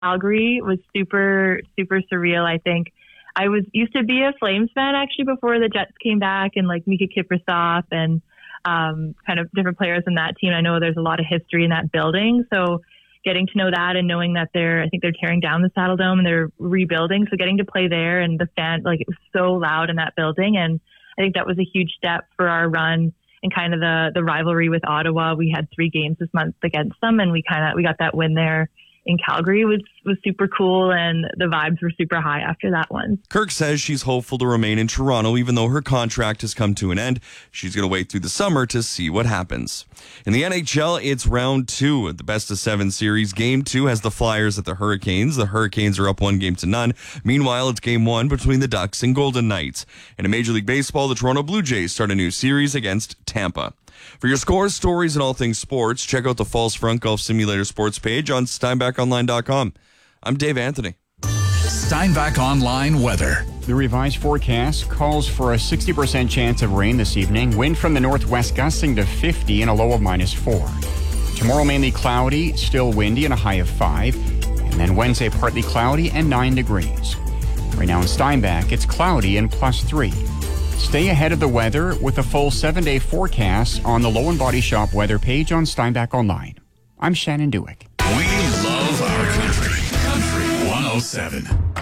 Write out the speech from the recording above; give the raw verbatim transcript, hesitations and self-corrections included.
Calgary was super, super surreal, I think. I was used to be a Flames fan actually before the Jets came back, and like Mika Kiprasov and um, kind of different players in that team. I know there's a lot of history in that building. So getting to know that and knowing that they're, I think they're tearing down the Saddle Dome and they're rebuilding. So getting to play there, and the fan, like it was so loud in that building. And I think that was a huge step for our run and kind of the, the rivalry with Ottawa. We had three games this month against them, and we kind of, we got that win there in Calgary. Was was super cool, and the vibes were super high after that one. Kirk says she's hopeful to remain in Toronto even though her contract has come to an end. She's going to wait through the summer to see what happens. In the N H L, it's round two of the best of seven series. Game two has the Flyers at the Hurricanes. The Hurricanes are up one game to none. Meanwhile, it's game one between the Ducks and Golden Knights. And in Major League Baseball, the Toronto Blue Jays start a new series against Tampa. For your scores, stories, and all things sports, check out the Falls Front Golf Simulator sports page on steinbach online dot com. I'm Dave Anthony. Steinbach Online weather. The revised forecast calls for a sixty percent chance of rain this evening. Wind from the northwest gusting to fifty and a low of minus four. Tomorrow mainly cloudy, still windy and a high of five. And then Wednesday partly cloudy and nine degrees. Right now in Steinbach, it's cloudy and plus three. Stay ahead of the weather with a full seven-day forecast on the Low and Body Shop weather page on Steinbach Online. I'm Shannon Dewick. We love our country. Country one oh seven.